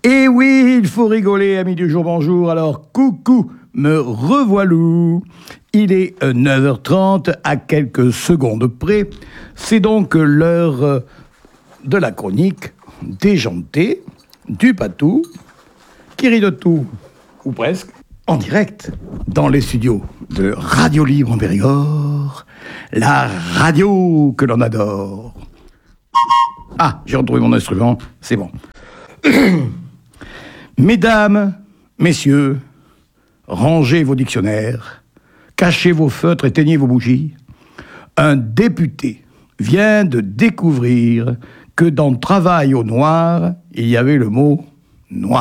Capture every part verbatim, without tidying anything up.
Et oui, il faut rigoler, amis du jour, bonjour. Alors, coucou, me revoilou. Il est neuf heures trente, à quelques secondes près. C'est donc l'heure de la chronique déjantée du Patou, qui rit de tout, ou presque, en direct, dans les studios de Radio Libre en Périgord, la radio que l'on adore. Ah, j'ai retrouvé mon instrument, c'est bon. Mesdames, messieurs, rangez vos dictionnaires, cachez vos feutres, éteignez vos bougies. Un député vient de découvrir que dans « Travail au noir », il y avait le mot « noir ».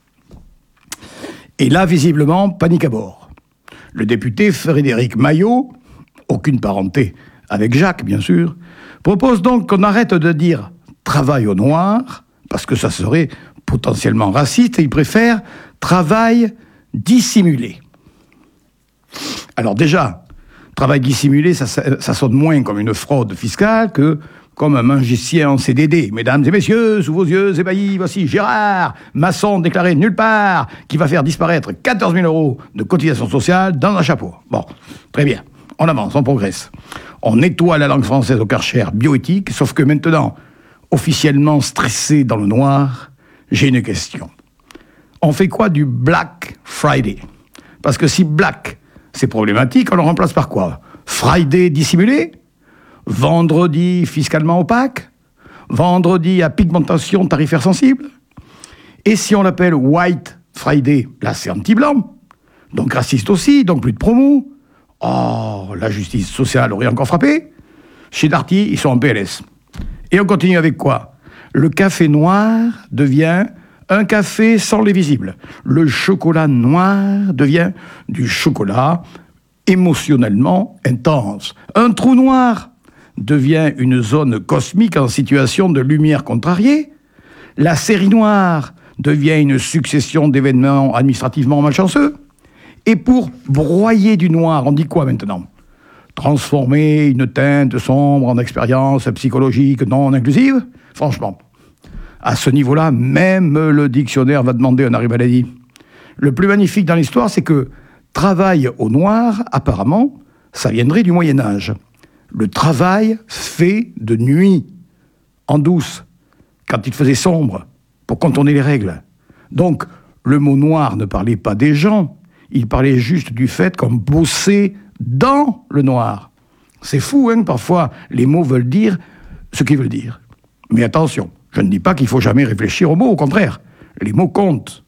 Et là, visiblement, panique à bord. Le député Frédéric Maillot, aucune parenté avec Jacques, bien sûr, propose donc qu'on arrête de dire « travail au noir », parce que ça serait potentiellement raciste, et il préfère « travail dissimulé ». Alors déjà, travail dissimulé, ça, ça sonne moins comme une fraude fiscale que comme un magicien en C D D. Mesdames et messieurs, sous vos yeux ébahis, voici Gérard, maçon déclaré nulle part, qui va faire disparaître quatorze mille euros de cotisation sociale dans un chapeau. Bon, très bien, on avance, on progresse. On nettoie la langue française au Karcher bioéthique, sauf que maintenant, officiellement stressé dans le noir, j'ai une question. On fait quoi du Black Friday ? Parce que si Black, c'est problématique, on le remplace par quoi ? Friday dissimulé ? Vendredi fiscalement opaque ? Vendredi à pigmentation tarifaire sensible ? Et si on l'appelle White Friday, là c'est anti-blanc, donc raciste aussi, donc plus de promo. Oh, la justice sociale aurait encore frappé. Chez Darty, ils sont en P L S. Et on continue avec quoi ? Le café noir devient un café sans lait visible. Le chocolat noir devient du chocolat émotionnellement intense. Un trou noir devient une zone cosmique en situation de lumière contrariée. La série noire devient une succession d'événements administrativement malchanceux. Et pour broyer du noir, on dit quoi maintenant ? Transformer une teinte sombre en expérience psychologique non inclusive ? Franchement, à ce niveau-là, même le dictionnaire va demander un arrêt maladie. Le plus magnifique dans l'histoire, c'est que travail au noir, apparemment, ça viendrait du Moyen-Âge. Le travail fait de nuit, en douce, quand il faisait sombre, pour contourner les règles. Donc, le mot noir ne parlait pas des gens, il parlait juste du fait qu'on bossait dans le noir. C'est fou, hein, parfois, les mots veulent dire ce qu'ils veulent dire. Mais attention, je ne dis pas qu'il faut jamais réfléchir aux mots, au contraire, les mots comptent.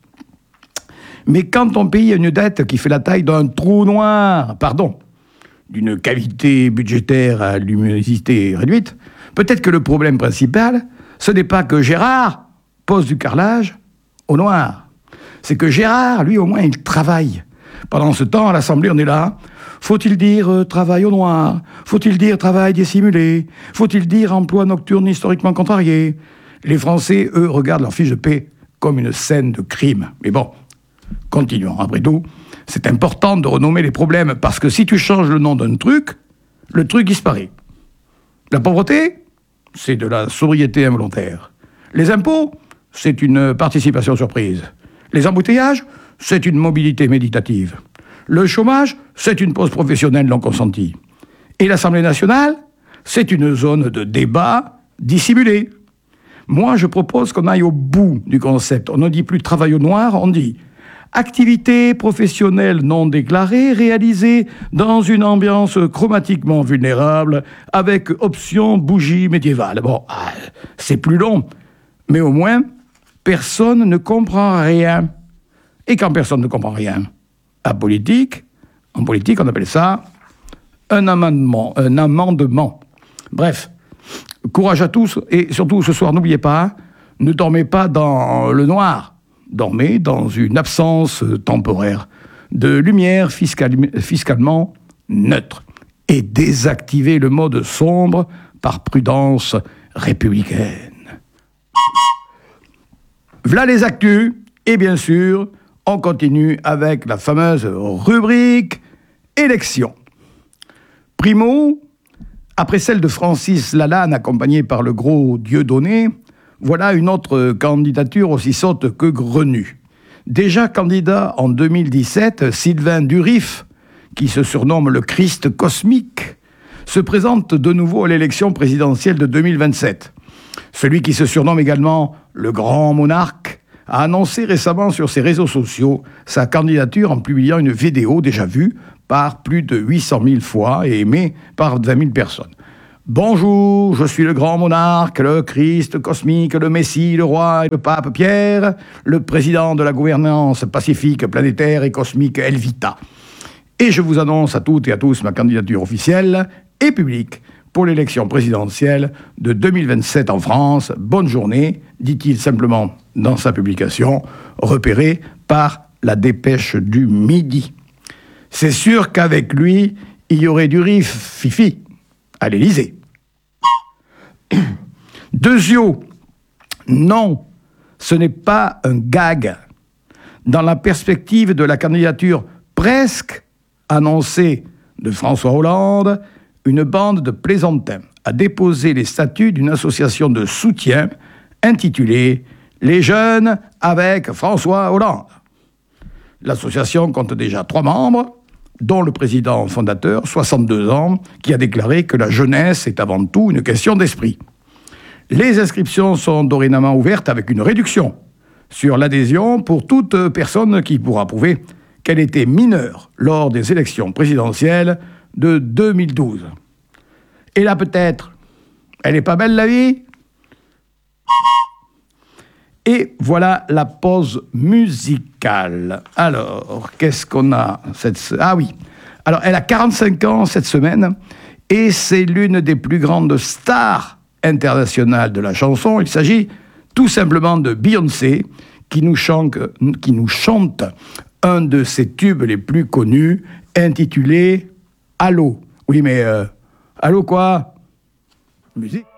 Mais quand on paye une dette qui fait la taille d'un trou noir, pardon, d'une cavité budgétaire à luminosité réduite, peut-être que le problème principal, ce n'est pas que Gérard pose du carrelage au noir. C'est que Gérard, lui, au moins, il travaille. Pendant ce temps, à l'Assemblée, on est là. Faut-il dire euh, travail au noir ? Faut-il dire travail dissimulé ? Faut-il dire emploi nocturne historiquement contrarié ? Les Français, eux, regardent leur fiche de paix comme une scène de crime. Mais bon, continuons. Après tout, c'est important de renommer les problèmes, parce que si tu changes le nom d'un truc, le truc disparaît. La pauvreté, c'est de la sobriété involontaire. Les impôts, c'est une participation surprise. Les embouteillages, c'est une mobilité méditative. Le chômage, c'est une pause professionnelle non consentie. Et l'Assemblée nationale, c'est une zone de débat dissimulée. Moi, je propose qu'on aille au bout du concept. On ne dit plus travail au noir, on dit activité professionnelle non déclarée réalisée dans une ambiance chromatiquement vulnérable avec option bougie médiévale. Bon, c'est plus long, mais au moins, personne ne comprend rien. Et quand personne ne comprend rien, à politique, en politique, on appelle ça un amendement, un amendement. Bref, courage à tous, et surtout ce soir, n'oubliez pas, ne dormez pas dans le noir. Dormez dans une absence temporaire de lumière fiscal, fiscalement neutre. Et désactivez le mode sombre par prudence républicaine. V'là les actus, et bien sûr, on continue avec la fameuse rubrique élections. Primo, après celle de Francis Lalanne, accompagné par le gros Dieudonné, Voilà une autre candidature aussi sotte que grenue. Déjà candidat en deux mille dix-sept, Sylvain Durif, qui se surnomme le Christ cosmique, se présente de nouveau à l'élection présidentielle de deux mille vingt-sept. Celui qui se surnomme également le Grand Monarque a annoncé récemment sur ses réseaux sociaux sa candidature en publiant une vidéo déjà vue par plus de huit cent mille fois et aimée par vingt mille personnes. Bonjour, je suis le Grand Monarque, le Christ cosmique, le Messie, le Roi et le Pape Pierre, le président de la gouvernance pacifique, planétaire et cosmique Elvita. Et je vous annonce à toutes et à tous ma candidature officielle et publique pour l'élection présidentielle de deux mille vingt-sept en France. Bonne journée, dit-il simplement dans sa publication, repérée par la Dépêche du Midi. C'est sûr qu'avec lui, il y aurait du riff fifi à l'Élysée. Deuxièmement, non, ce n'est pas un gag. Dans la perspective de la candidature presque annoncée de François Hollande, une bande de plaisantins a déposé les statuts d'une association de soutien intitulée « Les jeunes avec François Hollande ». L'association compte déjà trois membres, dont le président fondateur, soixante-deux ans, qui a déclaré que la jeunesse est avant tout une question d'esprit. Les inscriptions sont dorénavant ouvertes avec une réduction sur l'adhésion pour toute personne qui pourra prouver qu'elle était mineure lors des élections présidentielles de deux mille douze. Et là peut-être, elle est pas belle la vie ? Et voilà la pause musicale. Alors, qu'est-ce qu'on a cette... Ah oui, alors elle a quarante-cinq ans cette semaine et c'est l'une des plus grandes stars internationales de la chanson. Il s'agit tout simplement de Beyoncé qui nous chante, qui nous chante un de ses tubes les plus connus intitulé « Allô ». Oui, mais euh, allô quoi ? Musique.